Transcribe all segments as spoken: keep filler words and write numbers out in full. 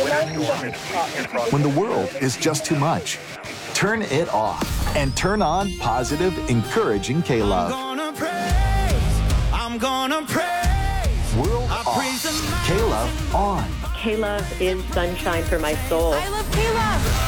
When the world is just too much, turn it off and turn on positive, encouraging K-Love. I'm gonna praise, I'm gonna praise. World off, K-Love on. K-Love is sunshine for my soul. I love K-Love.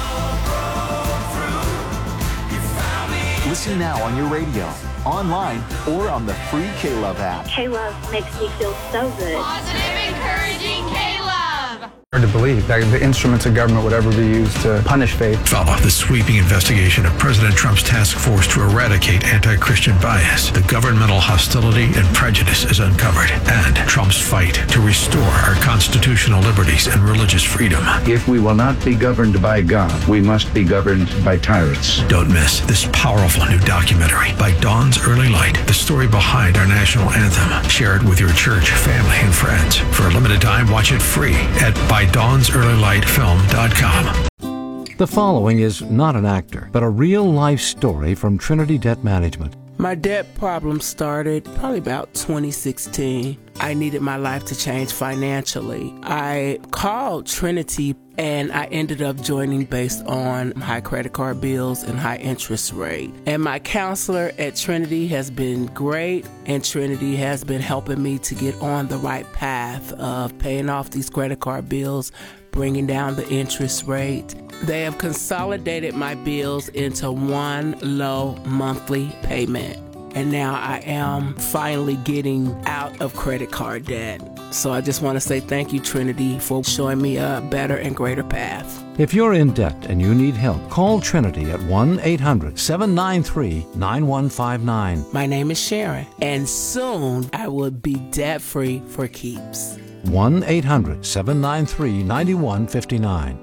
Listen now on your radio, online, or on the free K-Love app. K-Love makes me feel so good. Positive, encouraging K-Love. Hard to believe that the instruments of government would ever be used to punish faith. Follow the sweeping investigation of President Trump's task force to eradicate anti-Christian bias. The governmental hostility and prejudice is uncovered, and Trump's fight to restore our constitutional liberties and religious freedom. If we will not be governed by God, we must be governed by tyrants. Don't miss this powerful new documentary by Dawn's Early Light, the story behind our national anthem. Share it with your church, family, and friends. For a limited time, watch it free at by dawns early light film dot com. The following is not an actor, but a real-life story from Trinity Debt Management. My debt problem started probably about twenty sixteen. I needed my life to change financially. I called Trinity and I ended up joining based on high credit card bills and high interest rate. And my counselor at Trinity has been great, and Trinity has been helping me to get on the right path of paying off these credit card bills, bringing down the interest rate. They have consolidated my bills into one low monthly payment. And now I am finally getting out of credit card debt. So I just want to say thank you, Trinity, for showing me a better and greater path. If you're in debt and you need help, call Trinity at one eight hundred seven nine three nine one five nine. My name is Sharon, and soon I will be debt-free for keeps. one eight hundred seven nine three nine one five nine.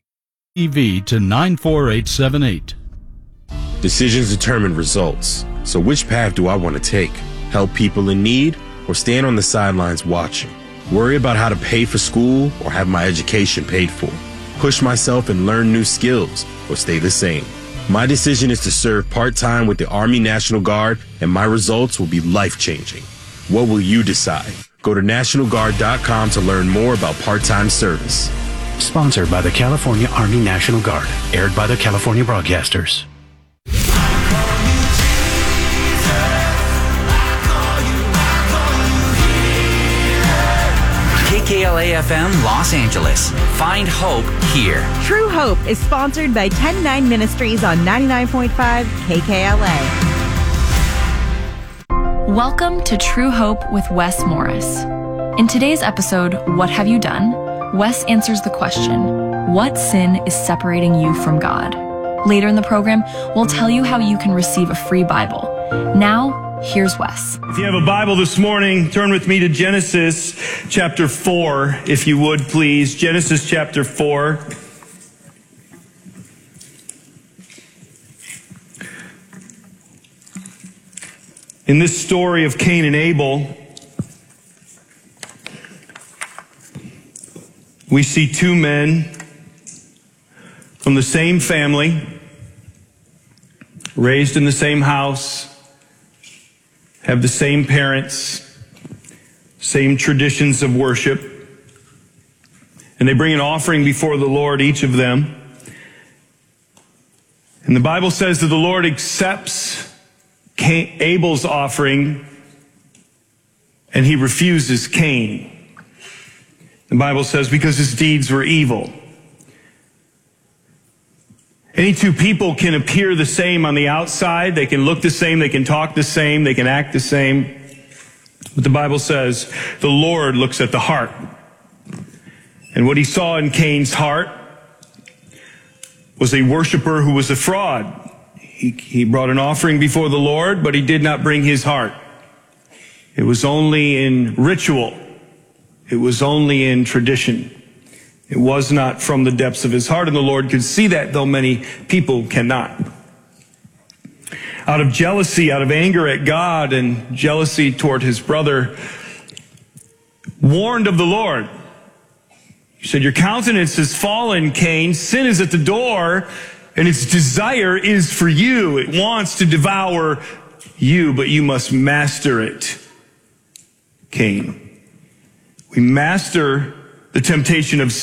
E V to nine four eight seven eight. Decisions determine results. So which path do I want to take? Help people in need or stand on the sidelines watching? Worry about how to pay for school or have my education paid for? Push myself and learn new skills or stay the same? My decision is to serve part-time with the Army National Guard, and my results will be life-changing. What will you decide? Go to national guard dot com to learn more about part-time service. Sponsored by the California Army National Guard. Aired by the California Broadcasters. K K L A F M Los Angeles. Find hope here. True Hope is sponsored by ten nine Ministries on ninety-nine point five K K L A. Welcome to True Hope with Wes Morris. In today's episode, What Have You Done?, Wes answers the question, what sin is separating you from God? Later in the program, we'll tell you how you can receive a free Bible. Now, here's Wes. If you have a Bible this morning, turn with me to Genesis chapter four, if you would, please. Genesis chapter four. In this story of Cain and Abel, we see two men from the same family, raised in the same house, have the same parents, same traditions of worship, and they bring an offering before the Lord, each of them. And the Bible says that the Lord accepts Cain, Abel's offering, and he refuses Cain. The Bible says because his deeds were evil. Any two people can appear the same on the outside. They can look the same. They can talk the same. They can act the same. But the Bible says the Lord looks at the heart. And what he saw in Cain's heart was a worshiper who was a fraud. He, he brought an offering before the Lord, but he did not bring his heart. It was only in ritual. It was only in tradition. It was not from the depths of his heart, and the Lord could see that, though many people cannot. Out of jealousy, out of anger at God and jealousy toward his brother, warned of the Lord. He said, your countenance has fallen, Cain. Sin is at the door, and its desire is for you. It wants to devour you, but you must master it, Cain. We master the temptation of